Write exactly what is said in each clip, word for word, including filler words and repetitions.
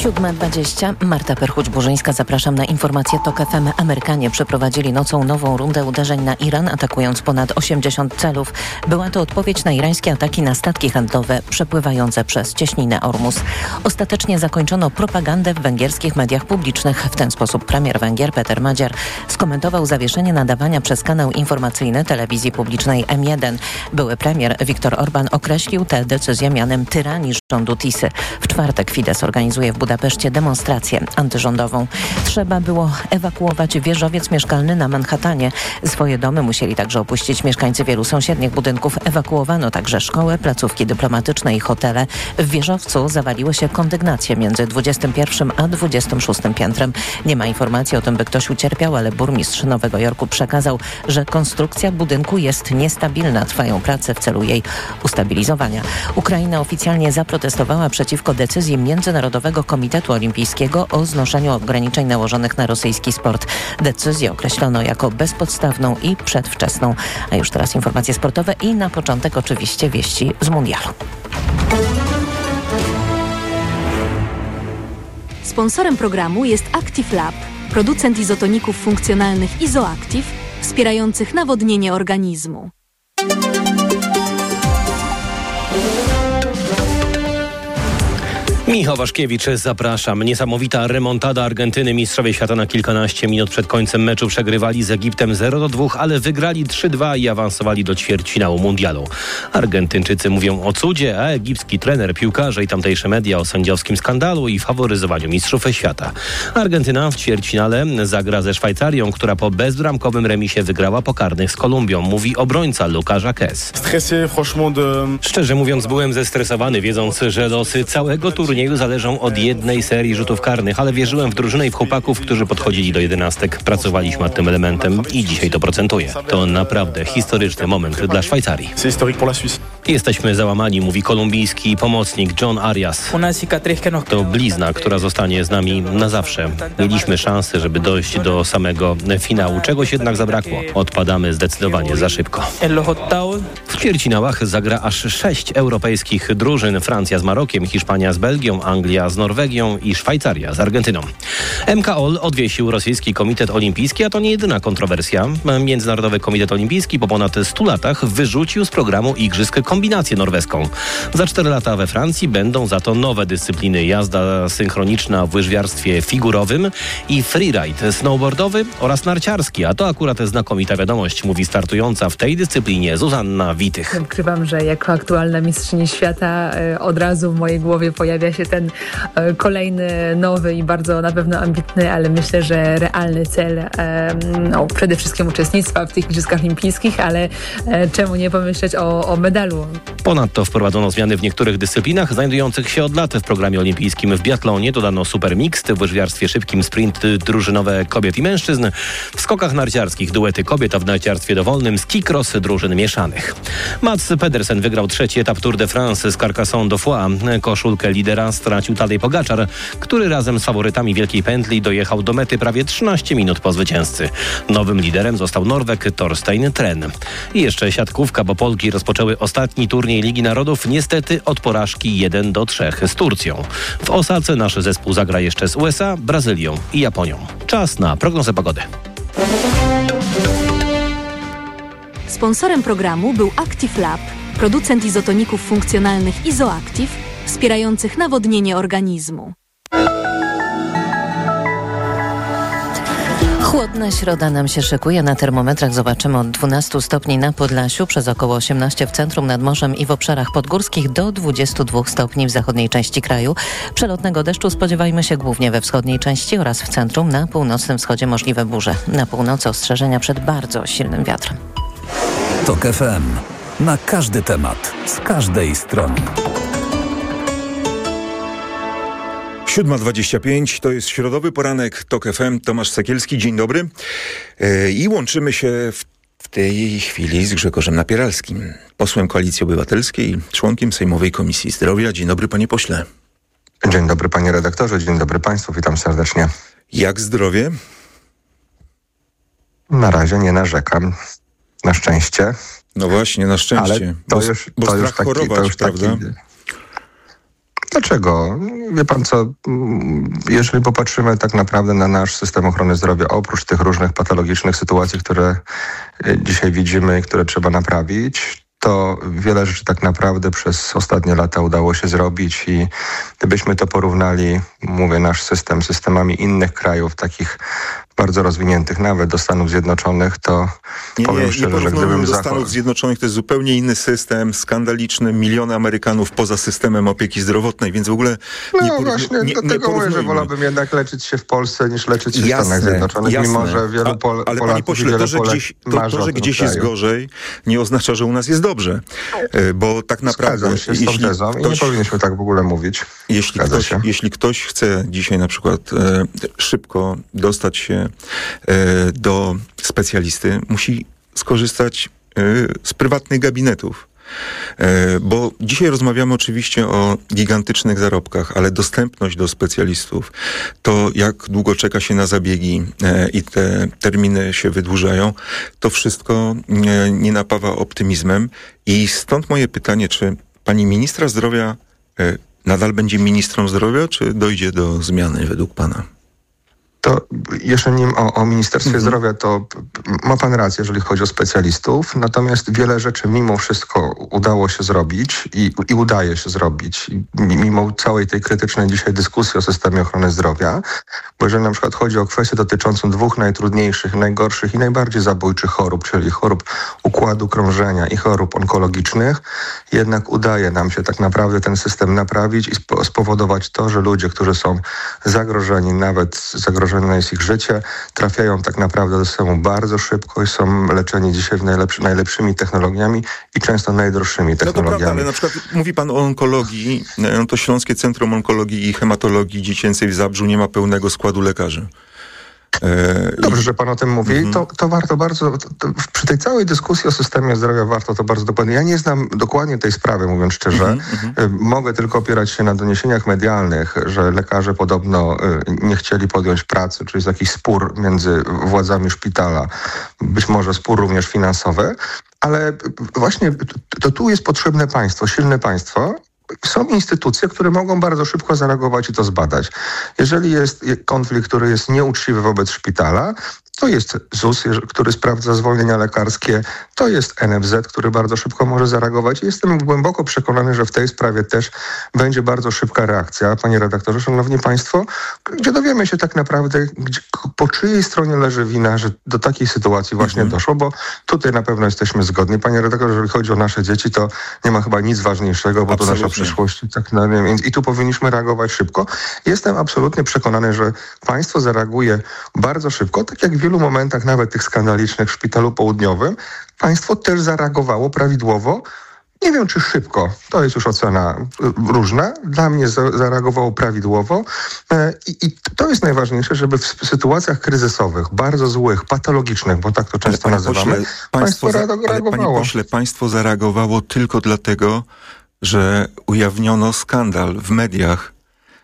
siódma dwadzieścia. Marta Perchuć-Burzyńska, zapraszam na informację TOK F M. Amerykanie przeprowadzili nocą nową rundę uderzeń na Iran, atakując ponad osiemdziesiąt celów. Była to odpowiedź na irańskie ataki na statki handlowe przepływające przez cieśninę Ormus. Ostatecznie zakończono propagandę w węgierskich mediach publicznych. W ten sposób premier Węgier Peter Magyar skomentował zawieszenie nadawania przez kanał informacyjny telewizji publicznej M jeden. Były premier Viktor Orban określił tę decyzję mianem tyranii rządu Tisy. W czwartek Fidesz organizuje w Budapeszcie demonstrację antyrządową. Trzeba było ewakuować wieżowiec mieszkalny na Manhattanie. Swoje domy musieli także opuścić mieszkańcy wielu sąsiednich budynków. Ewakuowano także szkołę, placówki dyplomatyczne i hotele. W wieżowcu zawaliły się kondygnacje między dwudziestym pierwszym a dwudziestym szóstym piętrem. Nie ma informacji o tym, by ktoś ucierpiał, ale burmistrz Nowego Jorku przekazał, że konstrukcja budynku jest niestabilna. Trwają prace w celu jej ustabilizowania. Ukraina oficjalnie zaprotestowała przeciwko decyzji Międzynarodowego Komitetu Olimpijskiego o znoszeniu ograniczeń nałożonych na rosyjski sport. Decyzję określono jako bezpodstawną i przedwczesną. A już teraz informacje sportowe i na początek oczywiście wieści z mundialu. Sponsorem programu jest Active Lab, producent izotoników funkcjonalnych Izoactive, wspierających nawodnienie organizmu. Michał Waszkiewicz, zapraszam. Niesamowita remontada Argentyny. Mistrzowie świata na kilkanaście minut przed końcem meczu przegrywali z Egiptem zero do dwóch, ale wygrali trzy dwa i awansowali do ćwierćfinału mundialu. Argentyńczycy mówią o cudzie, a egipski trener, piłkarze i tamtejsze media o sędziowskim skandalu i faworyzowaniu mistrzów świata. Argentyna w ćwierćfinale zagra ze Szwajcarią, która po bezbramkowym remisie wygrała po karnych z Kolumbią, mówi obrońca Lucas Jaquez. Szczerze mówiąc, byłem zestresowany, wiedząc, że losy całego turnieju zależą od jednej serii rzutów karnych, ale wierzyłem w drużynę i w chłopaków, którzy podchodzili do jedenastek. Pracowaliśmy nad tym elementem i dzisiaj to procentuje. To naprawdę historyczny moment dla Szwajcarii. Jesteśmy załamani, mówi kolumbijski pomocnik John Arias. To blizna, która zostanie z nami na zawsze. Mieliśmy szansę, żeby dojść do samego finału. Czegoś jednak zabrakło. Odpadamy zdecydowanie za szybko. W ćwierćfinałach zagra aż sześć europejskich drużyn. Francja z Marokiem, Hiszpania z Belgią, Anglia z Norwegią i Szwajcaria z Argentyną. M K O L odwiesił rosyjski komitet olimpijski, a to nie jedyna kontrowersja. Międzynarodowy Komitet Olimpijski po ponad stu latach wyrzucił z programu igrzysk kombinację norweską. Za cztery lata we Francji będą za to nowe dyscypliny: jazda synchroniczna w łyżwiarstwie figurowym i freeride snowboardowy oraz narciarski, a to akurat znakomita wiadomość, mówi startująca w tej dyscyplinie Zuzanna Witych. Ukrywam, że jako aktualna mistrzyni świata od razu w mojej głowie pojawia się ten kolejny, nowy i bardzo na pewno ambitny, ale myślę, że realny cel, no, przede wszystkim uczestnictwa w tych Igrzyskach Olimpijskich, ale czemu nie pomyśleć o, o medalu. Ponadto wprowadzono zmiany w niektórych dyscyplinach znajdujących się od lat w programie olimpijskim. W biatlonie dodano super mixed, w łyżwiarstwie szybkim sprint drużynowe kobiet i mężczyzn, w skokach narciarskich duety kobiet, a w narciarstwie dowolnym ski cross drużyn mieszanych. Mats Pedersen wygrał trzeci etap Tour de France z Carcassonne do Foix. Koszulkę lidera stracił Tadej Pogaczar, który razem z faworytami Wielkiej Pętli dojechał do mety prawie trzynaście minut po zwycięzcy. Nowym liderem został Norweg Torstein Tren. I jeszcze siatkówka, bo Polki rozpoczęły ostatni turniej Ligi Narodów niestety od porażki jeden do trzech z Turcją. W Osace nasz zespół zagra jeszcze z U S A, Brazylią i Japonią. Czas na prognozę pogody. Sponsorem programu był Active Lab, producent izotoników funkcjonalnych Izoactive, wspierających nawodnienie organizmu. Chłodna środa nam się szykuje. Na termometrach zobaczymy od dwunastu stopni na Podlasiu, przez około osiemnaście w centrum, nad morzem i w obszarach podgórskich, do dwudziestu dwóch stopni w zachodniej części kraju. Przelotnego deszczu spodziewajmy się głównie we wschodniej części oraz w centrum. Na północnym wschodzie możliwe burze. Na północy ostrzeżenia przed bardzo silnym wiatrem. TOK F M. Na każdy temat, z każdej strony. siódma dwadzieścia pięć, to jest środowy poranek TOK F M. Tomasz Sekielski, dzień dobry. Yy, I łączymy się w, w tej chwili z Grzegorzem Napieralskim, posłem Koalicji Obywatelskiej, członkiem Sejmowej Komisji Zdrowia. Dzień dobry, panie pośle. Dzień dobry, panie redaktorze, dzień dobry państwu, witam serdecznie. Jak zdrowie? Na razie nie narzekam, na szczęście. No właśnie, na szczęście. Ale to bo, już, bo to strach już taki, chorować, to już prawda? taki, Dlaczego? Wie pan co, jeżeli popatrzymy tak naprawdę na nasz system ochrony zdrowia, oprócz tych różnych patologicznych sytuacji, które dzisiaj widzimy i które trzeba naprawić, to wiele rzeczy tak naprawdę przez ostatnie lata udało się zrobić i gdybyśmy to porównali, mówię, nasz system z systemami innych krajów, takich bardzo rozwiniętych, nawet do Stanów Zjednoczonych, to nie, powiem nie, szczerze, nie że gdybym do zachod... Stanów Zjednoczonych, to jest zupełnie inny system, skandaliczny, miliony Amerykanów poza systemem opieki zdrowotnej, więc w ogóle nie No porównu- właśnie, nie, dlatego nie mówię, że wolałbym jednak leczyć się w Polsce niż leczyć się Jasne, w Stanach Zjednoczonych, jasne. mimo że wielu Pol- A, ale Polaków panie pośle, to, że Polek gdzieś, to, marzy to, o że tym gdzieś jest kraju. gorzej, nie oznacza, że u nas jest dobrze, E, bo tak naprawdę Zgadzam się z tą jeśli tezą i nie ktoś, powinniśmy tak w ogóle mówić. jeśli, Zgadza ktoś, się. jeśli ktoś chce dzisiaj na przykład e, szybko dostać się e, do specjalisty, musi skorzystać e, z prywatnych gabinetów. E, Bo dzisiaj rozmawiamy oczywiście o gigantycznych zarobkach, ale dostępność do specjalistów, to jak długo czeka się na zabiegi e, i te terminy się wydłużają, to wszystko e, nie napawa optymizmem. I stąd moje pytanie, czy pani ministra zdrowia e, nadal będzie ministrą zdrowia, czy dojdzie do zmiany według pana? To jeszcze nim o, o Ministerstwie Mhm. Zdrowia, to p- ma pan rację, jeżeli chodzi o specjalistów, natomiast wiele rzeczy mimo wszystko udało się zrobić i, i udaje się zrobić, I mimo całej tej krytycznej dzisiaj dyskusji o systemie ochrony zdrowia, bo jeżeli na przykład chodzi o kwestię dotyczącą dwóch najtrudniejszych, najgorszych i najbardziej zabójczych chorób, czyli chorób układu krążenia i chorób onkologicznych, jednak udaje nam się tak naprawdę ten system naprawić i spo- spowodować to, że ludzie, którzy są zagrożeni, nawet zagrożeni jest ich życie, trafiają tak naprawdę do systemu bardzo szybko i są leczeni dzisiaj w najlepszy, najlepszymi technologiami i często najdroższymi No to technologiami. prawda, ale na przykład mówi pan o onkologii, no to Śląskie Centrum Onkologii i Hematologii Dziecięcej w Zabrzu nie ma pełnego składu lekarzy. E, Dobrze, że pan o tym mówi. Mhm. To, to warto bardzo, to, to przy tej całej dyskusji o systemie zdrowia warto to bardzo dokładnie. Ja nie znam dokładnie tej sprawy, mówiąc szczerze. Mhm, Y, Mogę tylko opierać się na doniesieniach medialnych, że lekarze podobno y, nie chcieli podjąć pracy, czyli jest jakiś spór między władzami szpitala, być może spór również finansowy, ale właśnie to tu jest potrzebne państwo, silne państwo. Są instytucje, które mogą bardzo szybko zareagować i to zbadać. Jeżeli jest konflikt, który jest nieuczciwy wobec szpitala, to jest Z U S, który sprawdza zwolnienia lekarskie, to jest N F Z, który bardzo szybko może zareagować. Jestem głęboko przekonany, że w tej sprawie też będzie bardzo szybka reakcja. Panie redaktorze, szanowni państwo, gdzie dowiemy się tak naprawdę, gdzie, po czyjej stronie leży wina, że do takiej sytuacji właśnie Mhm. doszło, bo tutaj na pewno jesteśmy zgodni. Panie redaktorze, jeżeli chodzi o nasze dzieci, to nie ma chyba nic ważniejszego, bo to nasza Absolutnie. przyszłość. Tak, no, nie, więc i tu powinniśmy reagować szybko. Jestem absolutnie przekonany, że państwo zareaguje bardzo szybko, tak jak w wielu momentach, nawet tych skandalicznych w Szpitalu Południowym, państwo też zareagowało prawidłowo. Nie wiem, czy szybko, to jest już ocena y, różna. Dla mnie za, zareagowało prawidłowo e, i, i to jest najważniejsze, żeby w sytuacjach kryzysowych, bardzo złych, patologicznych, bo tak to często panie nazywamy, pośle, państwo za- reagowało. ale panie pośle, państwo zareagowało tylko dlatego, że ujawniono skandal w mediach.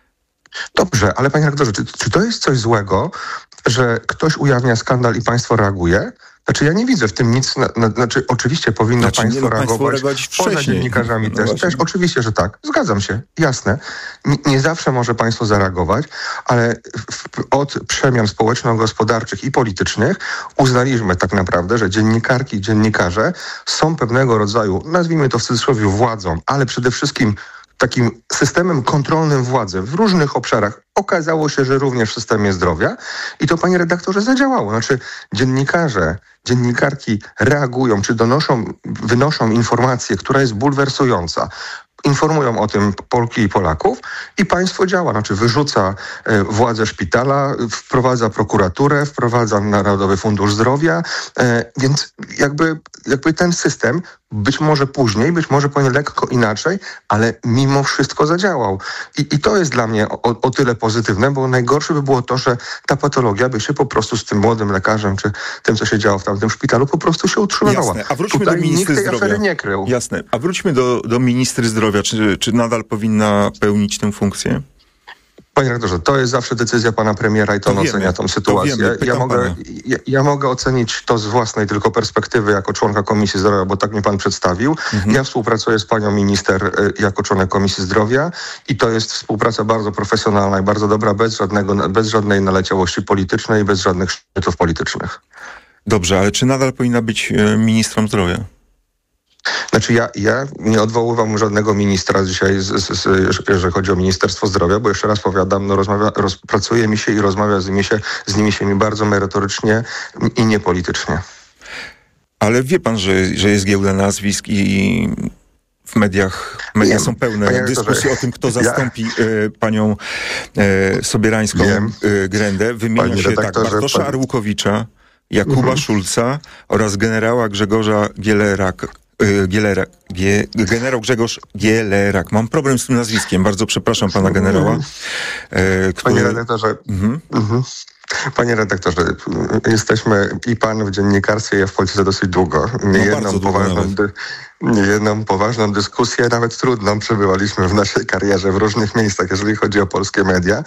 Dobrze, ale panie redaktorze, czy, czy to jest coś złego, że ktoś ujawnia skandal i państwo reaguje? Znaczy ja nie widzę w tym nic, na, na, znaczy oczywiście powinno Znaczy, nie, państwo, no, państwo reagować, reagować poza wcześniej. dziennikarzami No też, właśnie. też. Oczywiście, że tak. Zgadzam się, jasne. Nie, nie zawsze może państwo zareagować, ale w, od przemian społeczno-gospodarczych i politycznych uznaliśmy tak naprawdę, że dziennikarki i dziennikarze są pewnego rodzaju, nazwijmy to w cudzysłowie władzą, ale przede wszystkim takim systemem kontrolnym władzy w różnych obszarach. Okazało się, że również w systemie zdrowia i to, panie redaktorze, zadziałało. Znaczy dziennikarze, dziennikarki reagują, czy donoszą, wynoszą informację, która jest bulwersująca. Informują o tym Polki i Polaków i państwo działa, znaczy wyrzuca e, władzę szpitala, wprowadza prokuraturę, wprowadza Narodowy Fundusz Zdrowia, e, więc jakby, jakby ten system być może później, być może powinien lekko inaczej, ale mimo wszystko zadziałał. I, i to jest dla mnie o, o tyle pozytywne, bo najgorsze by było to, że ta patologia by się po prostu z tym młodym lekarzem, czy tym, co się działo w tamtym szpitalu, po prostu się utrzymywała. Jasne. A wróćmy Tutaj do ministry nikt tej zdrowia. afery nie krył. Jasne. A wróćmy do, do ministry zdrowia. Czy, czy nadal powinna pełnić tę funkcję? Panie redaktorze, to jest zawsze decyzja pana premiera i to, to on ocenia tą sytuację. Wiemy, ja, mogę, ja, ja mogę ocenić to z własnej tylko perspektywy jako członka Komisji Zdrowia, bo tak mnie pan przedstawił. Mhm. Ja współpracuję z panią minister jako członek Komisji Zdrowia i to jest współpraca bardzo profesjonalna i bardzo dobra, bez, żadnego, bez żadnej naleciałości politycznej, bez żadnych szczytów politycznych. Dobrze, ale czy nadal powinna być ministrem zdrowia? Znaczy ja, ja nie odwoływam żadnego ministra dzisiaj, z, z, z, jeżeli chodzi o Ministerstwo Zdrowia, bo jeszcze raz powiadam, no rozmawia, rozpracuje mi się i rozmawia z nimi się, z nimi się mi bardzo merytorycznie i niepolitycznie. Ale wie pan, że, że jest giełda nazwisk i w mediach, media Wiem. są pełne dyskusji o tym, kto zastąpi ja... y, panią y, Sobierańską y, Grendę. Wymienia się tak Bartosza pan... Arłukowicza, Jakuba mhm. Szulca oraz generała Grzegorza Gielerak. Gielerak, Gie, generał Grzegorz Gielerak. Mam problem z tym nazwiskiem. Bardzo przepraszam pana generała. E, który... Panie redaktorze, mhm. Mhm. Panie redaktorze, jesteśmy i pan w dziennikarstwie, ja w polityce dosyć długo. Nie no jedną poważną... Dy... Nie jedną poważną dyskusję, nawet trudną, przebywaliśmy w naszej karierze w różnych miejscach, jeżeli chodzi o polskie media.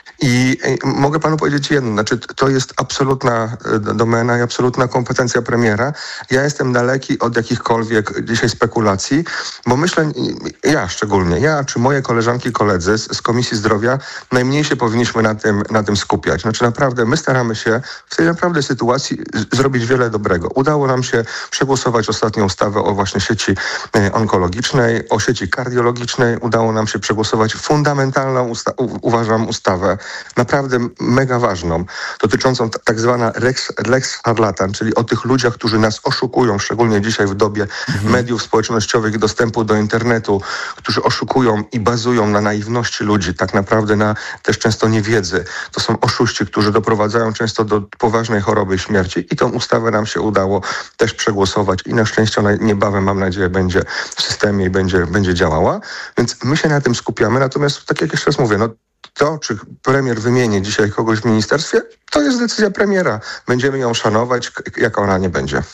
I, i mogę panu powiedzieć jedno, znaczy to jest absolutna domena i absolutna kompetencja premiera. Ja jestem daleki od jakichkolwiek dzisiaj spekulacji, bo myślę, ja szczególnie, ja czy moje koleżanki, koledzy z, z Komisji Zdrowia, najmniej się powinniśmy na tym, na tym skupiać. Znaczy naprawdę, my staramy się w tej naprawdę sytuacji z, zrobić wiele dobrego. Udało nam się przegłosować ostatnią ustawę o właśnie sieci onkologicznej, o sieci kardiologicznej. Udało nam się przegłosować fundamentalną, usta- u- uważam, ustawę, naprawdę mega ważną, dotyczącą t- tak zwana Lex, Lex Harlatan, czyli o tych ludziach, którzy nas oszukują, szczególnie dzisiaj w dobie mhm. mediów społecznościowych i dostępu do internetu, którzy oszukują i bazują na naiwności ludzi, tak naprawdę na też często niewiedzy. To są oszuści, którzy doprowadzają często do poważnej choroby i śmierci i tą ustawę nam się udało też przegłosować i na szczęście ona niebawem, mam nadzieję, będzie w systemie i będzie, będzie działała. Więc my się na tym skupiamy. Natomiast, tak jak jeszcze raz mówię, no to, czy premier wymieni dzisiaj kogoś w ministerstwie, to jest decyzja premiera. Będziemy ją szanować, jaka ona nie będzie.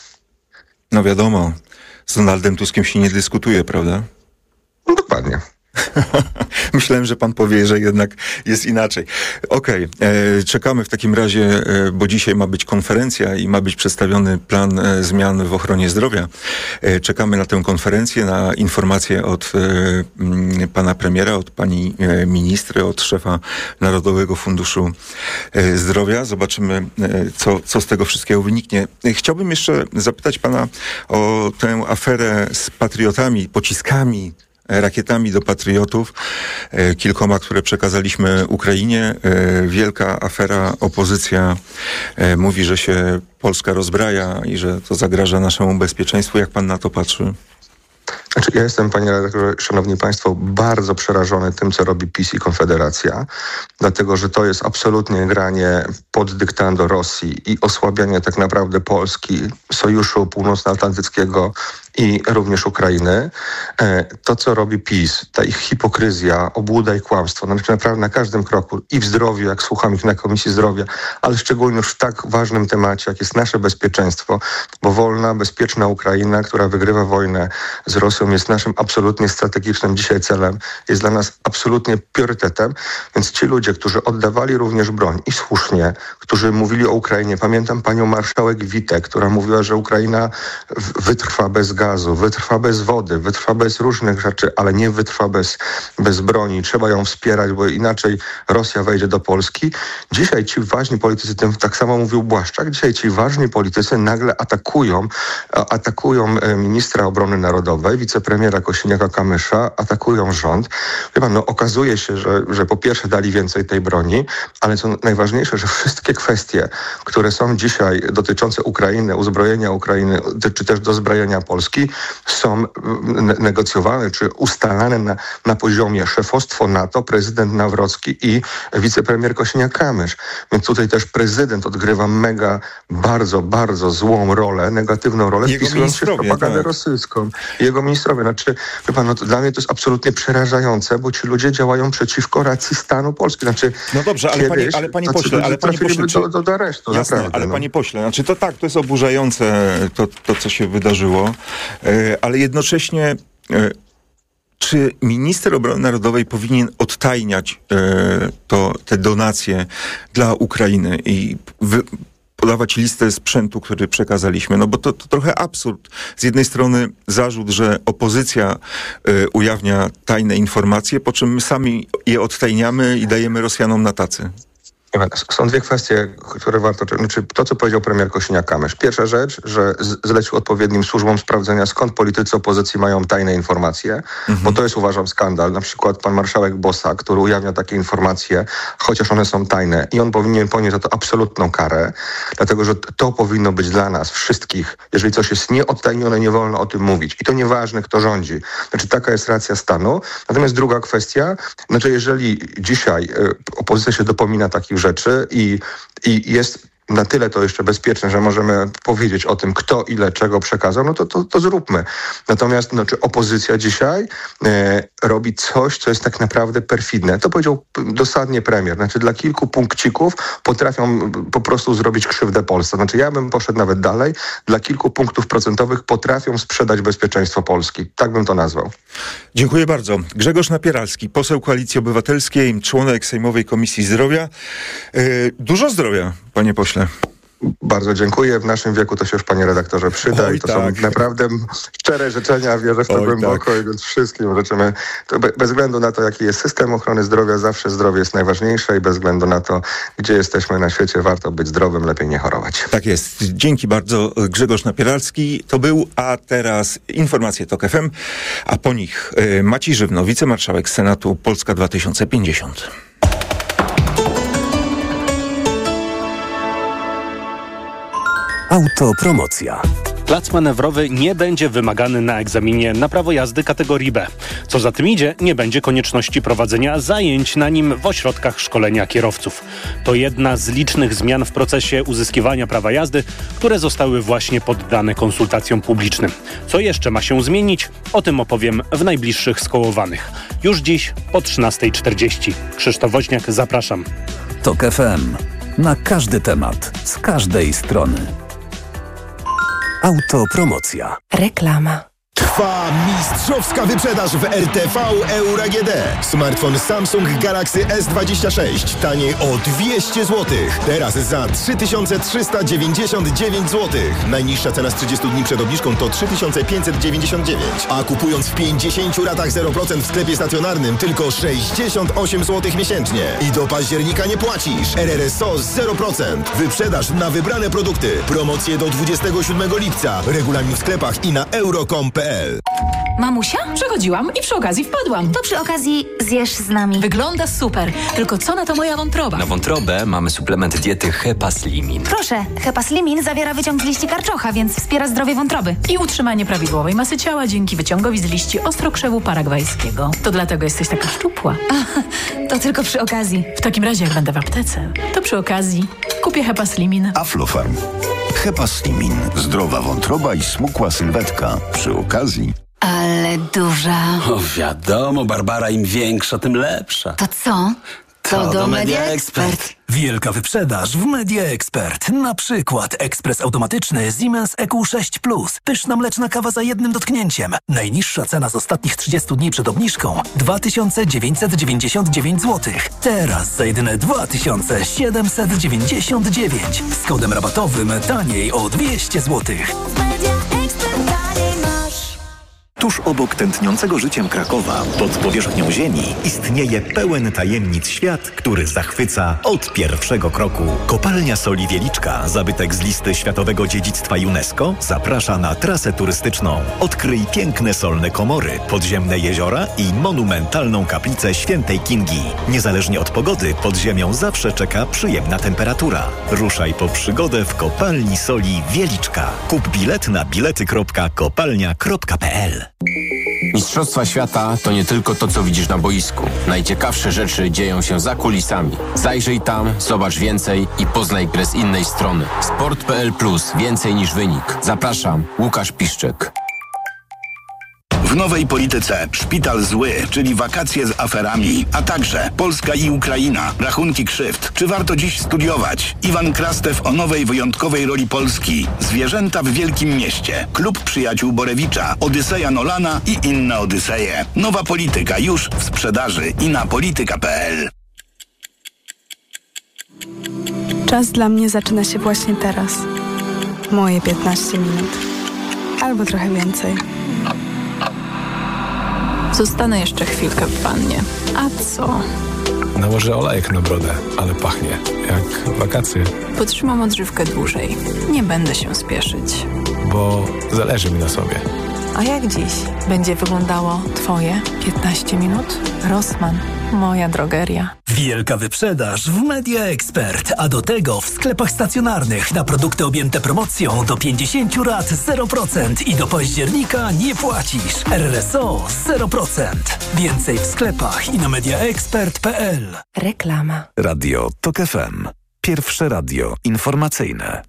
No wiadomo, z Donaldem Tuskiem się nie dyskutuje, prawda? No, dokładnie. Myślałem, że pan powie, że jednak jest inaczej. Okej, okay. Czekamy w takim razie, e, bo dzisiaj ma być konferencja i ma być przedstawiony plan e, zmian w ochronie zdrowia. E, czekamy na tę konferencję, na informacje od e, m, pana premiera, od pani e, ministry, od szefa Narodowego Funduszu e, Zdrowia. Zobaczymy, e, co, co z tego wszystkiego wyniknie. E, chciałbym jeszcze zapytać pana o tę aferę z patriotami, pociskami, rakietami do patriotów, e, kilkoma, które przekazaliśmy Ukrainie. E, wielka afera, opozycja e, mówi, że się Polska rozbraja i że to zagraża naszemu bezpieczeństwu. Jak pan na to patrzy? Znaczy, ja jestem, panie redaktorze, szanowni państwo, bardzo przerażony tym, co robi PiS i Konfederacja, dlatego, że to jest absolutnie granie pod dyktando Rosji i osłabianie tak naprawdę Polski, Sojuszu Północnoatlantyckiego i również Ukrainy. To, co robi PiS, ta ich hipokryzja, obłuda i kłamstwo, znaczy naprawdę na każdym kroku i w zdrowiu, jak słucham ich na Komisji Zdrowia, ale szczególnie już w tak ważnym temacie, jak jest nasze bezpieczeństwo, bo wolna, bezpieczna Ukraina, która wygrywa wojnę z Rosją, jest naszym absolutnie strategicznym dzisiaj celem, jest dla nas absolutnie priorytetem, więc ci ludzie, którzy oddawali również broń i słusznie, którzy mówili o Ukrainie, pamiętam panią marszałek Witek, która mówiła, że Ukraina wytrwa bez gazu, wytrwa bez wody, wytrwa bez różnych rzeczy, ale nie wytrwa bez, bez broni. Trzeba ją wspierać, bo inaczej Rosja wejdzie do Polski. Dzisiaj ci ważni politycy, tym tak samo mówił Błaszczak, dzisiaj ci ważni politycy nagle atakują, atakują ministra obrony narodowej, wicepremiera Kosiniaka-Kamysza, atakują rząd. Wie pan, no okazuje się, że, że po pierwsze dali więcej tej broni, ale co najważniejsze, że wszystkie kwestie, które są dzisiaj dotyczące Ukrainy, uzbrojenia Ukrainy, czy też dozbrojenia Polski, są negocjowane, czy ustalane na, na poziomie szefostwo NATO, prezydent Nawrocki i wicepremier Kosiniak-Kamysz. Więc tutaj też prezydent odgrywa mega, bardzo, bardzo złą rolę, negatywną rolę, wpisując się w propagandę tak. rosyjską. Jego ministrowie. Znaczy, wie pan, no to dla mnie to jest absolutnie przerażające, bo ci ludzie działają przeciwko racji stanu Polski. Znaczy, no dobrze, ale, kiedyś, panie, ale panie pośle, ale panie pośle, czy... do, do, do aresztu, jasne, naprawdę, ale no. panie pośle, znaczy to tak, to jest oburzające to, to co się wydarzyło, ale jednocześnie Czy minister obrony narodowej powinien odtajniać e, to, te donacje dla Ukrainy i wy, podawać listę sprzętu, który przekazaliśmy? No bo to, to trochę absurd. Z jednej strony zarzut, że opozycja e, ujawnia tajne informacje, po czym my sami je odtajniamy i dajemy Rosjanom na tacy. Są dwie kwestie, które warto... Znaczy to, co powiedział premier Kosiniak-Kamysz. Pierwsza rzecz, że zlecił odpowiednim służbom sprawdzenia, skąd politycy opozycji mają tajne informacje, mhm. bo to jest, uważam, skandal. Na przykład pan marszałek Bosak, który ujawnia takie informacje, chociaż one są tajne i on powinien ponieść za to absolutną karę, dlatego, że to powinno być dla nas wszystkich. Jeżeli coś jest nieodtajnione, nie wolno o tym mówić. I to nieważne, kto rządzi. Znaczy taka jest racja stanu. Natomiast druga kwestia, znaczy jeżeli dzisiaj y, opozycja się dopomina takich rzeczy i, i jest na tyle to jeszcze bezpieczne, że możemy powiedzieć o tym, kto ile czego przekazał, no to, to, to zróbmy. Natomiast no, czy opozycja dzisiaj e, robi coś, co jest tak naprawdę perfidne? To powiedział dosadnie premier. Znaczy dla kilku punkcików potrafią po prostu zrobić krzywdę Polsce. Znaczy ja bym poszedł nawet dalej. Dla kilku punktów procentowych potrafią sprzedać bezpieczeństwo Polski. Tak bym to nazwał. Dziękuję bardzo. Grzegorz Napieralski, poseł Koalicji Obywatelskiej, członek Sejmowej Komisji Zdrowia. E, dużo zdrowia, panie pośle. Bardzo dziękuję. W naszym wieku to się już, panie redaktorze, przyda. Oj, i to tak. Są naprawdę szczere życzenia. Wierzę w to Oj, głęboko tak. i więc wszystkim życzymy. To be, bez względu na to, jaki jest system ochrony zdrowia, zawsze zdrowie jest najważniejsze i bez względu na to, gdzie jesteśmy na świecie, warto być zdrowym, lepiej nie chorować. Tak jest. Dzięki bardzo. Grzegorz Napieralski to był, a teraz informacje TOK F M, a po nich y, Maciej Żywno, wicemarszałek Senatu Polska dwa tysiące pięćdziesiąt. Autopromocja. Plac manewrowy nie będzie wymagany na egzaminie na prawo jazdy kategorii B. Co za tym idzie, nie będzie konieczności prowadzenia zajęć na nim w ośrodkach szkolenia kierowców. To jedna z licznych zmian w procesie uzyskiwania prawa jazdy, które zostały właśnie poddane konsultacjom publicznym. Co jeszcze ma się zmienić? O tym opowiem w najbliższych skołowanych. Już dziś po trzynastej czterdzieści. Krzysztof Woźniak, zapraszam. TOK F M. Na każdy temat, z każdej strony. Autopromocja. Reklama. Trwa mistrzowska wyprzedaż w R T V Euro A G D. Smartfon Samsung Galaxy S dwadzieścia sześć taniej o dwieście złotych. Teraz za trzy tysiące trzysta dziewięćdziesiąt dziewięć złotych. Najniższa cena z trzydziestu dni przed obniżką to trzy tysiące pięćset dziewięćdziesiąt dziewięć. A kupując w pięćdziesięciu ratach zero procent w sklepie stacjonarnym tylko sześćdziesiąt osiem złotych miesięcznie. I do października nie płacisz. R R S O zero procent. Wyprzedaż na wybrane produkty. Promocje do dwudziestego siódmego lipca. Regulamin w sklepach i na euro kropka com kropka p l. Mamusia? Przechodziłam i przy okazji wpadłam. To przy okazji zjesz z nami. Wygląda super. Tylko co na to moja wątroba? Na wątrobę mamy suplement diety Hepaslimin. Proszę, Hepaslimin zawiera wyciąg z liści karczocha, więc wspiera zdrowie wątroby. I utrzymanie prawidłowej masy ciała dzięki wyciągowi z liści ostrokrzewu paragwajskiego. To dlatego jesteś taka szczupła. A, to tylko przy okazji. W takim razie, jak będę w aptece, to przy okazji kupię Hepaslimin. Aflofarm. Hepaslimin. Zdrowa wątroba i smukła sylwetka. Przy okazji... Ale duża. O, wiadomo, Barbara, im większa, tym lepsza. To co? To, to do Media Expert. Wielka wyprzedaż w Media Expert. Na przykład ekspres automatyczny Siemens E Q sześć plus. Pyszna mleczna kawa za jednym dotknięciem. Najniższa cena z ostatnich trzydziestu dni przed obniżką dwa tysiące dziewięćset dziewięćdziesiąt dziewięć złotych. Teraz za jedyne dwa tysiące siedemset dziewięćdziesiąt dziewięć. Z kodem rabatowym taniej o dwieście złotych. Tuż obok tętniącego życiem Krakowa, pod powierzchnią ziemi, istnieje pełen tajemnic świat, który zachwyca od pierwszego kroku. Kopalnia Soli Wieliczka, zabytek z listy Światowego Dziedzictwa UNESCO, zaprasza na trasę turystyczną. Odkryj piękne solne komory, podziemne jeziora i monumentalną kaplicę Świętej Kingi. Niezależnie od pogody, pod ziemią zawsze czeka przyjemna temperatura. Ruszaj po przygodę w Kopalni Soli Wieliczka. Kup bilet na bilety kropka kopalnia kropka p l. Mistrzostwa świata to nie tylko to, co widzisz na boisku. Najciekawsze rzeczy dzieją się za kulisami. Zajrzyj tam, zobacz więcej i poznaj grę z innej strony. sport kropka p l plus. Więcej niż wynik. Zapraszam, Łukasz Piszczek. W nowej polityce szpital zły, czyli wakacje z aferami, a także Polska i Ukraina, rachunki krzywd. Czy warto dziś studiować? Iwan Krastew o nowej wyjątkowej roli Polski. Zwierzęta w Wielkim Mieście. Klub Przyjaciół Borewicza. Odyseja Nolana i inne Odyseje. Nowa polityka już w sprzedaży i na polityka kropka p l. Czas dla mnie zaczyna się właśnie teraz. Moje piętnaście minut. Albo trochę więcej. Zostanę jeszcze chwilkę w wannie. A co? Nałożę olejek na brodę, ale pachnie jak wakacje. Potrzymam odżywkę dłużej. Nie będę się spieszyć. Bo zależy mi na sobie. A jak dziś będzie wyglądało Twoje piętnaście minut? Rossmann, moja drogeria. Wielka wyprzedaż w Media Expert, a do tego w sklepach stacjonarnych na produkty objęte promocją do pięćdziesiąt rat zero procent i do października nie płacisz. R S O zero procent. Więcej w sklepach i na mediaexpert kropka p l. Reklama. Radio TOK F M. Pierwsze radio informacyjne.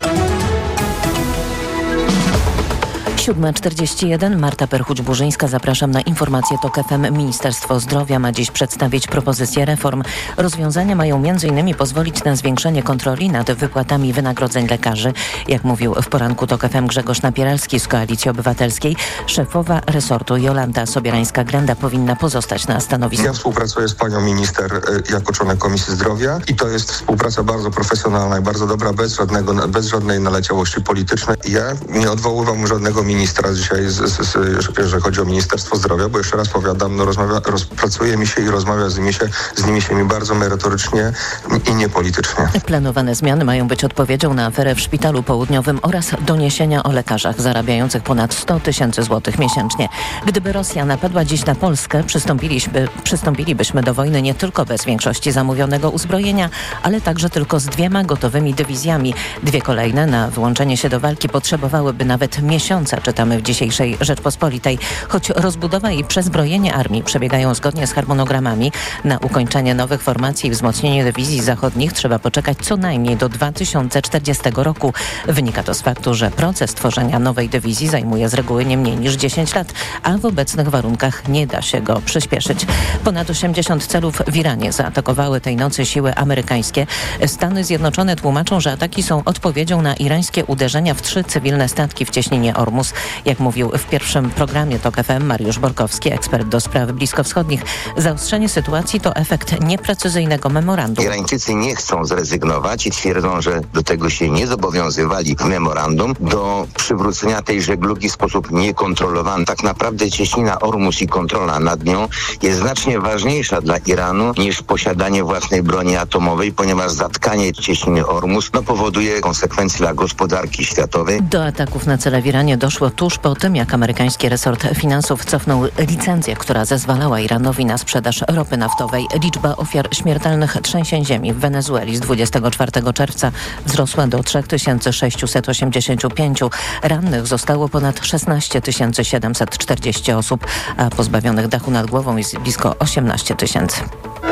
siódma czterdzieści jeden. Marta Perchuć-Burzyńska. Zapraszam na informację TOK F M. Ministerstwo Zdrowia ma dziś przedstawić propozycje reform. Rozwiązania mają między innymi pozwolić na zwiększenie kontroli nad wypłatami wynagrodzeń lekarzy. Jak mówił w poranku TOK F M Grzegorz Napieralski z Koalicji Obywatelskiej, szefowa resortu Jolanta Sobierańska-Grenda powinna pozostać na stanowisku. Ja współpracuję z panią minister jako członek Komisji Zdrowia i to jest współpraca bardzo profesjonalna i bardzo dobra, bez żadnego, bez żadnej naleciałości politycznej. Ja nie odwoływam żadnego ministra dzisiaj, z, z, z, jeżeli chodzi o Ministerstwo Zdrowia, bo jeszcze raz powiadam, no rozmawia, rozpracuje mi się i rozmawia z nimi się, z nimi się mi bardzo merytorycznie i niepolitycznie. Planowane zmiany mają być odpowiedzią na aferę w Szpitalu Południowym oraz doniesienia o lekarzach zarabiających ponad sto tysięcy złotych miesięcznie. Gdyby Rosja napadła dziś na Polskę, przystąpiliśmy, przystąpilibyśmy do wojny nie tylko bez większości zamówionego uzbrojenia, ale także tylko z dwiema gotowymi dywizjami. Dwie kolejne na wyłączenie się do walki potrzebowałyby nawet miesiąca, czytamy w dzisiejszej Rzeczpospolitej. Choć rozbudowa i przezbrojenie armii przebiegają zgodnie z harmonogramami, na ukończenie nowych formacji i wzmocnienie dywizji zachodnich trzeba poczekać co najmniej do dwa tysiące czterdziestego roku. Wynika to z faktu, że proces tworzenia nowej dywizji zajmuje z reguły nie mniej niż dziesięć lat, a w obecnych warunkach nie da się go przyspieszyć. Ponad osiemdziesiąt celów w Iranie zaatakowały tej nocy siły amerykańskie. Stany Zjednoczone tłumaczą, że ataki są odpowiedzią na irańskie uderzenia w trzy cywilne statki w cieśninie Ormus. Jak mówił w pierwszym programie TOK F M Mariusz Borkowski, ekspert do spraw bliskowschodnich, zaostrzenie sytuacji to efekt nieprecyzyjnego memorandum. Irańczycy nie chcą zrezygnować i twierdzą, że do tego się nie zobowiązywali w memorandum, do przywrócenia tej żeglugi w sposób niekontrolowany. Tak naprawdę cieśnina Ormus i kontrola nad nią jest znacznie ważniejsza dla Iranu niż posiadanie własnej broni atomowej, ponieważ zatkanie cieśniny Ormus no, powoduje konsekwencje dla gospodarki światowej. Do ataków na cele w Iranie doszło tuż po tym, jak amerykański resort finansów cofnął licencję, która zezwalała Iranowi na sprzedaż ropy naftowej. Liczba ofiar śmiertelnych trzęsień ziemi w Wenezueli z dwudziestego czwartego czerwca wzrosła do trzy tysiące sześćset osiemdziesiąt pięć. Rannych zostało ponad szesnaście tysięcy siedemset czterdzieści osób, a pozbawionych dachu nad głową jest blisko osiemnaście tysięcy.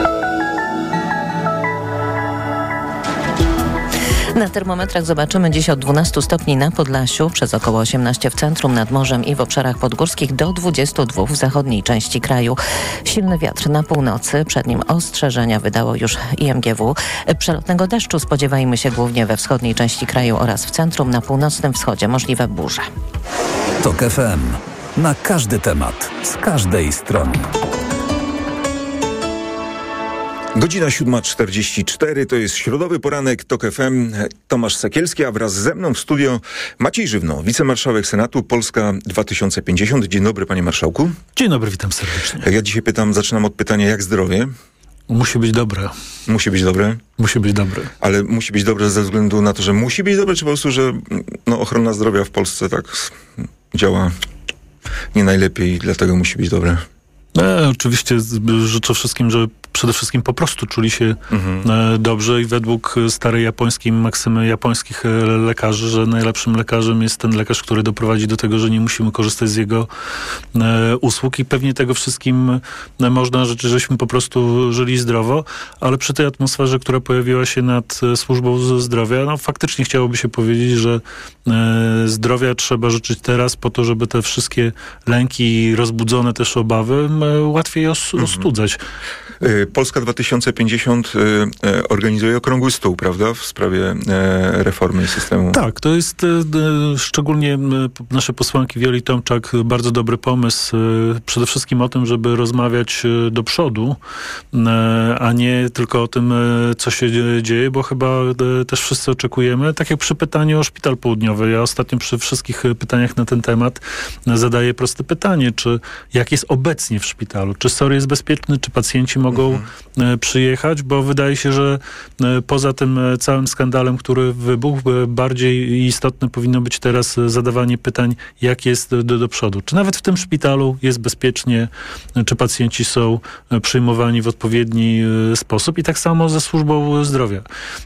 Na termometrach zobaczymy dziś od dwunastu stopni na Podlasiu, przez około osiemnaście w centrum, nad morzem i w obszarach podgórskich do dwudziestu dwóch w zachodniej części kraju. Silny wiatr na północy, przed nim ostrzeżenia wydało już I M G W. Przelotnego deszczu spodziewajmy się głównie we wschodniej części kraju oraz w centrum, na północnym wschodzie możliwe burze. TOK F M. Na każdy temat, z każdej strony. Godzina siódma czterdzieści cztery, to jest środowy poranek TOK F M. Tomasz Sekielski, a wraz ze mną w studio Maciej Żywno, wicemarszałek Senatu Polska dwa tysiące pięćdziesiąt. Dzień dobry, panie marszałku. Dzień dobry, witam serdecznie. Ja dzisiaj pytam, zaczynam od pytania, jak zdrowie? Musi być dobre. Musi być dobre? Musi być dobre. Ale musi być dobre ze względu na to, że musi być dobre, czy po prostu, że no, ochrona zdrowia w Polsce tak działa nie najlepiej i dlatego musi być dobre? No, oczywiście życzę wszystkim, żeby przede wszystkim po prostu czuli się Mhm. e, dobrze i według starej japońskiej maksymy japońskich e, lekarzy, że najlepszym lekarzem jest ten lekarz, który doprowadzi do tego, że nie musimy korzystać z jego e, usług i pewnie tego wszystkim e, można życzyć, żeśmy po prostu żyli zdrowo, ale przy tej atmosferze, która pojawiła się nad e, służbą zdrowia, no faktycznie chciałoby się powiedzieć, że e, zdrowia trzeba życzyć teraz po to, żeby te wszystkie lęki i rozbudzone też obawy e, łatwiej os, ostudzać. Y, Polska dwa tysiące pięćdziesiąt y, y, organizuje okrągły stół, prawda, w sprawie y, reformy systemu. Tak, to jest y, y, szczególnie y, nasze posłanki Wioli Tomczak bardzo dobry pomysł, y, przede wszystkim o tym, żeby rozmawiać y, do przodu, y, a nie tylko o tym, y, co się dzieje, bo chyba y, też wszyscy oczekujemy, tak jak przy pytaniu o Szpital Południowy. Ja ostatnio przy wszystkich pytaniach na ten temat y, zadaję proste pytanie, czy jak jest obecnie w szpitalu, czy S O R jest bezpieczny, czy pacjenci mogą mhm. przyjechać, bo wydaje się, że poza tym całym skandalem, który wybuchł, bardziej istotne powinno być teraz zadawanie pytań, jak jest do, do przodu. Czy nawet w tym szpitalu jest bezpiecznie, czy pacjenci są przyjmowani w odpowiedni sposób i tak samo ze służbą zdrowia.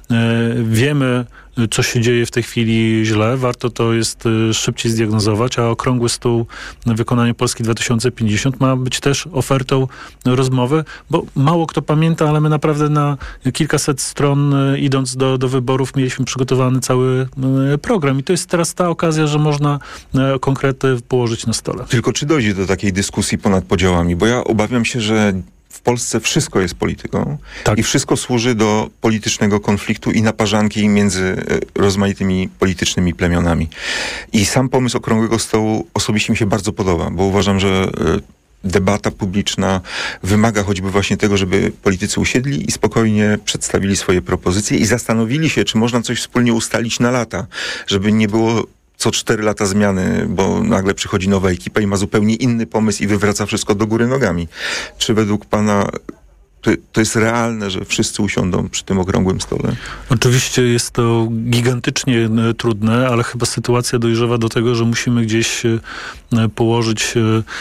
Wiemy, co się dzieje w tej chwili źle. Warto to jest szybciej zdiagnozować, a okrągły stół w wykonaniu Polski dwa tysiące pięćdziesiąt ma być też ofertą rozmowy, bo mało kto pamięta, ale my naprawdę na kilkaset stron idąc do, do wyborów mieliśmy przygotowany cały program i to jest teraz ta okazja, że można konkrety położyć na stole. Tylko czy dojdzie do takiej dyskusji ponad podziałami? Bo ja obawiam się, że w Polsce wszystko jest polityką tak. i wszystko służy do politycznego konfliktu i naparzanki między rozmaitymi politycznymi plemionami. I sam pomysł okrągłego stołu osobiście mi się bardzo podoba, bo uważam, że debata publiczna wymaga choćby właśnie tego, żeby politycy usiedli i spokojnie przedstawili swoje propozycje i zastanowili się, czy można coś wspólnie ustalić na lata, żeby nie było co cztery lata zmiany, bo nagle przychodzi nowa ekipa i ma zupełnie inny pomysł i wywraca wszystko do góry nogami. Czy według pana to, to jest realne, że wszyscy usiądą przy tym okrągłym stole? Oczywiście jest to gigantycznie trudne, ale chyba sytuacja dojrzewa do tego, że musimy gdzieś położyć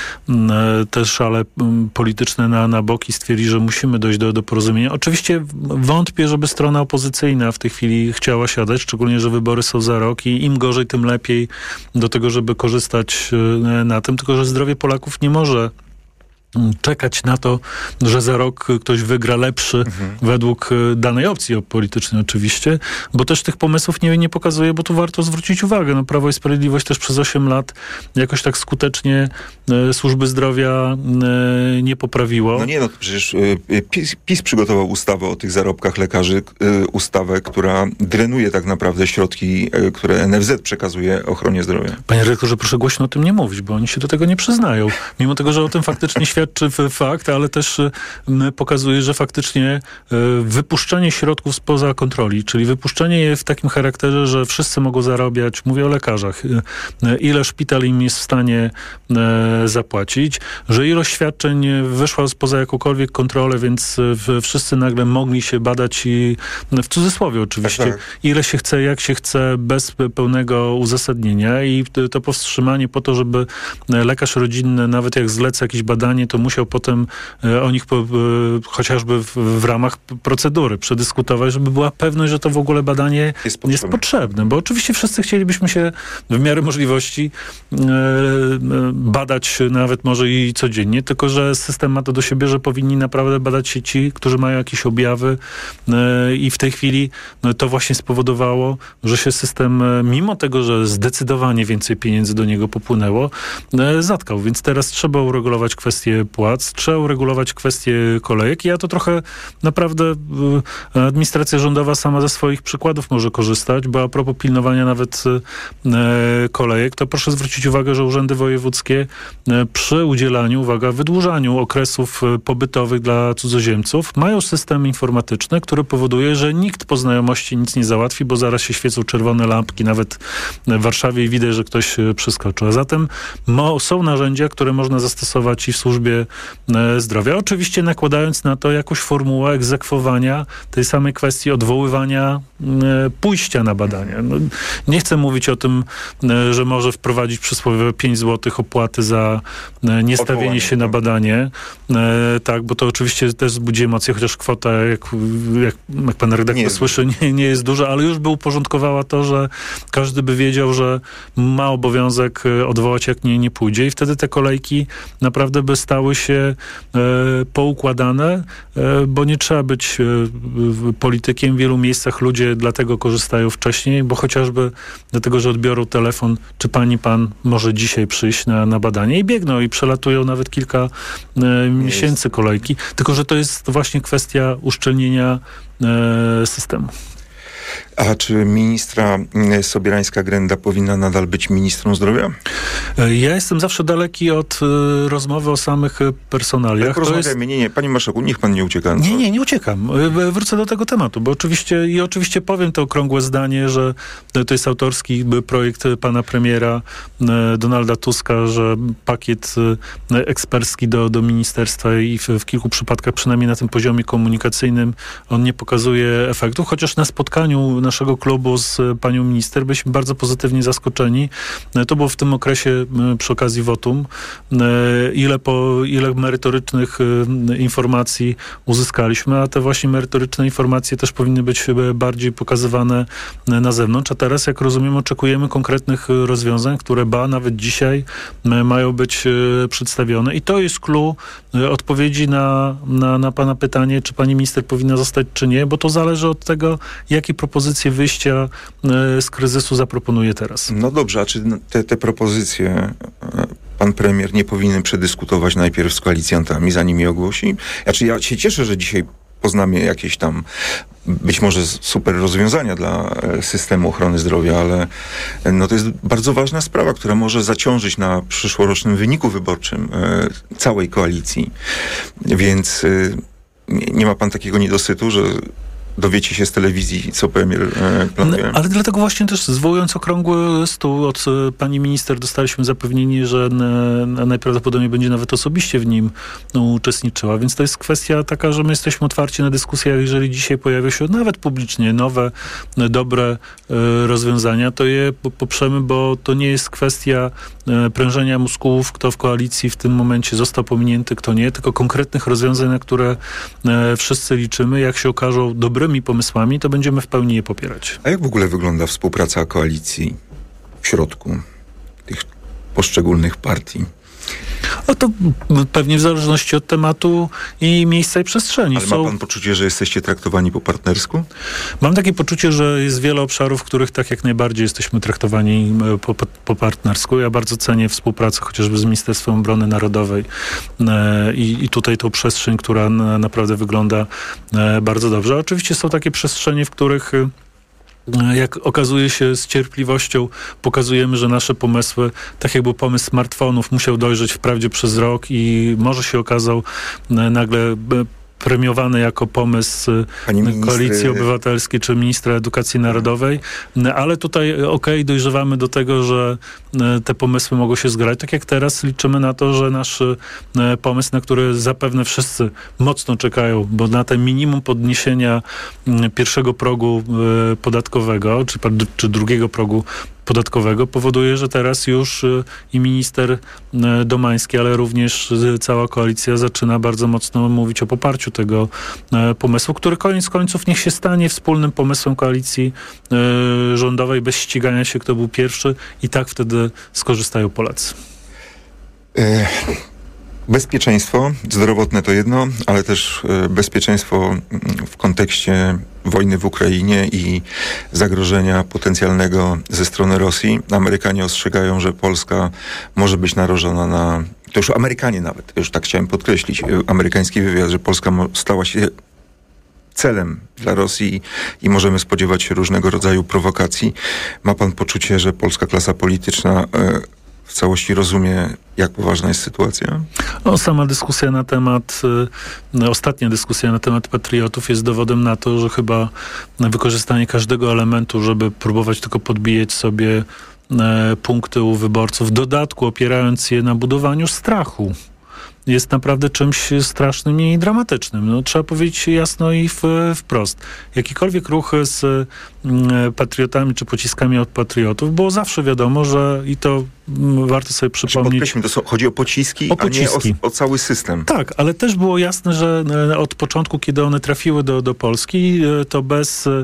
te szale polityczne na, na bok i stwierdzić, że musimy dojść do, do porozumienia. Oczywiście wątpię, żeby strona opozycyjna w tej chwili chciała siadać, szczególnie, że wybory są za rok i im gorzej, tym lepiej do tego, żeby korzystać na tym, tylko że zdrowie Polaków nie może czekać na to, że za rok ktoś wygra lepszy mhm. według danej opcji politycznej oczywiście, bo też tych pomysłów nie, nie pokazuje, bo tu warto zwrócić uwagę. No, Prawo i Sprawiedliwość też przez osiem lat jakoś tak skutecznie e, służby zdrowia e, nie poprawiło. No nie, no przecież e, PiS, PiS przygotował ustawę o tych zarobkach lekarzy, e, ustawę, która drenuje tak naprawdę środki, e, które N F Z przekazuje ochronie zdrowia. Panie rektorze, proszę głośno o tym nie mówić, bo oni się do tego nie przyznają. Mimo tego, że o tym faktycznie świadczy czy fakt, ale też pokazuje, że faktycznie wypuszczenie środków spoza kontroli, czyli wypuszczenie je w takim charakterze, że wszyscy mogą zarabiać, mówię o lekarzach, ile szpital im jest w stanie zapłacić, że ilość świadczeń wyszła spoza jakąkolwiek kontrolę, więc wszyscy nagle mogli się badać i w cudzysłowie oczywiście, tak, tak. ile się chce, jak się chce, bez pełnego uzasadnienia i to powstrzymanie po to, żeby lekarz rodzinny, nawet jak zleca jakieś badanie, to musiał potem o nich po, chociażby w, w ramach procedury przedyskutować, żeby była pewność, że to w ogóle badanie jest potrzebne. Jest potrzebne. Bo oczywiście wszyscy chcielibyśmy się w miarę możliwości e, badać nawet może i codziennie, tylko że system ma to do siebie, że powinni naprawdę badać się ci, którzy mają jakieś objawy e, i w tej chwili no, to właśnie spowodowało, że się system, mimo tego, że zdecydowanie więcej pieniędzy do niego popłynęło, e, zatkał. Więc teraz trzeba uregulować kwestie płac, trzeba uregulować kwestie kolejek. Ja to trochę naprawdę administracja rządowa sama ze swoich przykładów może korzystać, bo a propos pilnowania nawet e, kolejek, to proszę zwrócić uwagę, że urzędy wojewódzkie e, przy udzielaniu, uwaga, wydłużaniu okresów pobytowych dla cudzoziemców mają system informatyczny, który powoduje, że nikt po znajomości nic nie załatwi, bo zaraz się świecą czerwone lampki nawet w Warszawie i widać, że ktoś przeskoczył. A zatem mo, są narzędzia, które można zastosować i w służbie służbie zdrowia. Oczywiście nakładając na to jakąś formułę egzekwowania tej samej kwestii odwoływania pójścia na badania. No, nie chcę mówić o tym, że może wprowadzić przysłowiowe pięć złotych opłaty za niestawienie Odwołanie, się na badanie. Tak, bo to oczywiście też wzbudzi emocje, chociaż kwota, jak, jak, jak pan redaktor nie słyszy, nie, nie jest duża, ale już by uporządkowała to, że każdy by wiedział, że ma obowiązek odwołać, jak nie, nie pójdzie i wtedy te kolejki naprawdę by stały się e, poukładane, e, bo nie trzeba być e, politykiem. W wielu miejscach ludzie dlatego korzystają wcześniej, bo chociażby dlatego, że odbiorą telefon, czy pani, pan może dzisiaj przyjść na, na badanie i biegną i przelatują nawet kilka e, miesięcy kolejki. Tylko, że to jest właśnie kwestia uszczelnienia e, systemu. A czy ministra Sobierańska-Grenda powinna nadal być ministrą zdrowia? Ja jestem zawsze daleki od y, rozmowy o samych personaliach. Jak rozmawiamy, jest... nie, nie, panie marszałku, niech pan nie ucieka. Nie, nie, nie uciekam. Wrócę do tego tematu, bo oczywiście i oczywiście powiem to okrągłe zdanie, że to jest autorski projekt pana premiera Donalda Tuska, że pakiet ekspercki do, do ministerstwa i w, w kilku przypadkach, przynajmniej na tym poziomie komunikacyjnym, on nie pokazuje efektów, chociaż na spotkaniu naszego klubu z panią minister byliśmy bardzo pozytywnie zaskoczeni. To było w tym okresie przy okazji wotum. Ile, po, ile merytorycznych informacji uzyskaliśmy, a te właśnie merytoryczne informacje też powinny być bardziej pokazywane na zewnątrz. A teraz, jak rozumiem, oczekujemy konkretnych rozwiązań, które ba, nawet dzisiaj mają być przedstawione. I to jest clue odpowiedzi na, na, na pana pytanie, czy pani minister powinna zostać, czy nie, bo to zależy od tego, jakie propozycje wyjścia z kryzysu zaproponuje teraz. No dobrze, a czy te, te propozycje pan premier nie powinien przedyskutować najpierw z koalicjantami, zanim je ogłosi? Znaczy ja się cieszę, że dzisiaj poznamy jakieś tam być może super rozwiązania dla systemu ochrony zdrowia, ale no to jest bardzo ważna sprawa, która może zaciążyć na przyszłorocznym wyniku wyborczym e, całej koalicji. Więc e, nie ma pan takiego niedosytu, że dowiecie się z telewizji, co premier e, planuje. No, ale dlatego właśnie też zwołując okrągły stół od e, pani minister dostaliśmy zapewnienie, że e, najprawdopodobniej będzie nawet osobiście w nim no, uczestniczyła, więc to jest kwestia taka, że my jesteśmy otwarci na dyskusję, jeżeli dzisiaj pojawią się nawet publicznie nowe, e, dobre e, rozwiązania, to je poprzemy, bo to nie jest kwestia e, prężenia mózgów, kto w koalicji w tym momencie został pominięty, kto nie, tylko konkretnych rozwiązań, na które e, wszyscy liczymy. Jak się okażą dobrymi pomysłami, to będziemy w pełni je popierać. A jak w ogóle wygląda współpraca koalicji w środku tych poszczególnych partii? No to pewnie w zależności od tematu i miejsca i przestrzeni. Ale ma pan poczucie, że jesteście traktowani po partnersku? Mam takie poczucie, że jest wiele obszarów, w których tak jak najbardziej jesteśmy traktowani po, po, po partnersku. Ja bardzo cenię współpracę chociażby z Ministerstwem Obrony Narodowej e, i, i tutaj tą przestrzeń, która na, naprawdę wygląda e, bardzo dobrze. Oczywiście są takie przestrzenie, w których jak okazuje się z cierpliwością, pokazujemy, że nasze pomysły, tak jak był pomysł smartfonów, musiał dojrzeć wprawdzie przez rok i może się okazał nagle premiowany jako pomysł ministry... Koalicji Obywatelskiej czy ministra edukacji narodowej, ale tutaj okej, okay, dojrzewamy do tego, że te pomysły mogą się zgrać. Tak jak teraz liczymy na to, że nasz pomysł, na który zapewne wszyscy mocno czekają, bo na ten minimum podniesienia pierwszego progu podatkowego, czy, czy drugiego progu podatkowego powoduje, że teraz już i minister Domański, ale również cała koalicja zaczyna bardzo mocno mówić o poparciu tego pomysłu, który koniec końców niech się stanie wspólnym pomysłem koalicji rządowej bez ścigania się, kto był pierwszy i tak wtedy skorzystają Polacy. E- Bezpieczeństwo zdrowotne to jedno, ale też bezpieczeństwo w kontekście wojny w Ukrainie i zagrożenia potencjalnego ze strony Rosji. Amerykanie ostrzegają, że Polska może być narażona na... To już Amerykanie nawet, już tak chciałem podkreślić, amerykański wywiad, że Polska stała się celem dla Rosji i możemy spodziewać się różnego rodzaju prowokacji. Ma pan poczucie, że polska klasa polityczna w całości rozumie, jak poważna jest sytuacja? O, sama dyskusja na temat, y, ostatnia dyskusja na temat patriotów jest dowodem na to, że chyba wykorzystanie każdego elementu, żeby próbować tylko podbijać sobie y, punkty u wyborców, w dodatku opierając je na budowaniu strachu jest naprawdę czymś strasznym i dramatycznym. No, trzeba powiedzieć jasno i w, wprost. Jakikolwiek ruch z mm, patriotami czy pociskami od patriotów, było zawsze wiadomo, że i to mm, warto sobie przypomnieć... Podkreślmy, to są, chodzi o pociski, o pociski, a nie o, o cały system. Tak, ale też było jasne, że e, od początku, kiedy one trafiły do, do Polski, e, to bez e,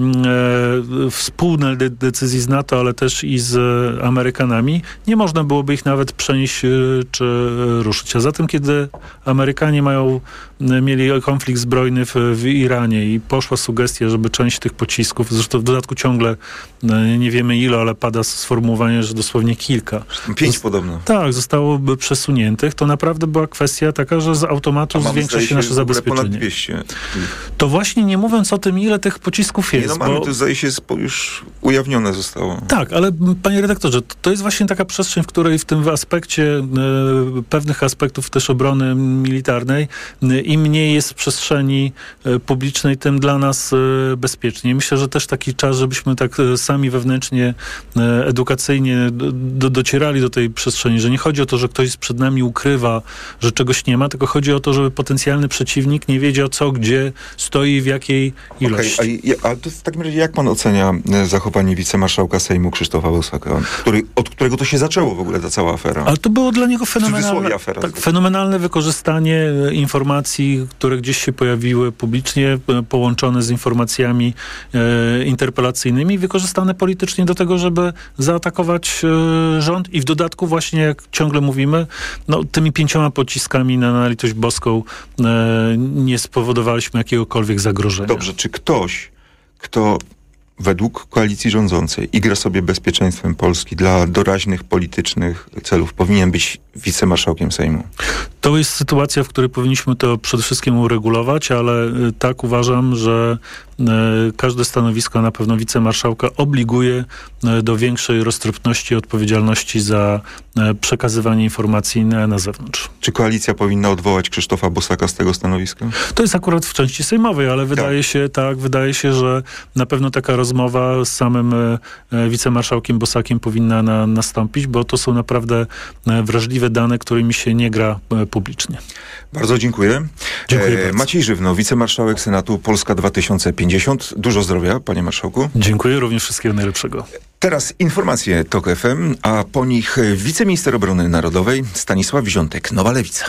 e, wspólnej de- decyzji z NATO, ale też i z e, Amerykanami, nie można byłoby ich nawet przenieść e, czy e, ruszyć. A zatem, kiedy Amerykanie mają, e, mieli konflikt zbrojny w, w Iranie i poszła sugestia, żeby część tych pocisków, zresztą w dodatku ciągle e, nie wiemy ile, ale pada sformułowanie, że dosłownie kilka. Pięć Zos- podobno. Tak, zostałoby przesuniętych. To naprawdę była kwestia taka, że z automatu zwiększa się nasze zabezpieczenie. Ponad dwieście. To właśnie nie mówiąc o tym, ile tych pocisków jest. Nie, no mamy, bo... to zdaje się już ujawnione zostało. Tak, ale panie redaktorze, to, to jest właśnie taka przestrzeń, w której w tym aspekcie, e, pewnych aspektów też obrony militarnej, e, im mniej jest przestrzeni e, publicznej, tym dla nas e, bezpieczniej. Myślę, że też taki czas, żebyśmy tak e, sami wewnętrznie, e, edukacyjnie do, docierali do tej przestrzeni, że nie chodzi o to, że ktoś przed nami ukrywa, że czegoś nie ma, tylko chodzi o to, żeby potencjalny przeciwnik nie wiedział co, gdzie stoi, w jakiej ilości. Okay, a, a to w takim razie jak pan ocenia zachowanie wicemarszałka Sejmu Krzysztofa Bosaka, który, od którego to się zaczęło w ogóle ta cała afera? Ale to było dla niego fenomenalne, afera, tak, fenomenalne wykorzystanie informacji, które gdzieś się pojawiły publicznie, połączone z informacjami e, interpelacyjnymi, wykorzystane politycznie do tego, żeby zaatakować e, rząd i w dodatku właśnie, jak ciągle mówimy, no, tymi pięcioma pociskami na, na litość boską e, nie spowodowaliśmy jakiegokolwiek zagrożenia. Dobrze, czy ktoś, kto według koalicji rządzącej igra sobie bezpieczeństwem Polski dla doraźnych politycznych celów, powinien być wicemarszałkiem Sejmu? To jest sytuacja, w której powinniśmy to przede wszystkim uregulować, ale y, tak uważam, że y, każde stanowisko, na pewno wicemarszałka, obliguje y, do większej roztropności i odpowiedzialności za y, przekazywanie informacji na, na zewnątrz. Czy koalicja powinna odwołać Krzysztofa Bosaka z tego stanowiska? To jest akurat w części sejmowej, ale wydaje tak. się, tak, wydaje się, że na pewno taka rozmowa z samym y, wicemarszałkiem Bosakiem powinna na, nastąpić, bo to są naprawdę y, wrażliwe dane, którymi się nie gra y, publicznie. Bardzo dziękuję. Dziękuję e, bardzo. Maciej Żywno, wicemarszałek Senatu Polska dwa tysiące pięćdziesiąt. Dużo zdrowia, panie marszałku. Dziękuję, również wszystkiego najlepszego. Teraz informacje TOK F M, a po nich wiceminister obrony narodowej Stanisław Wziątek, Nowa Lewica.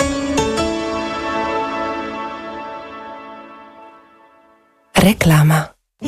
Reklama.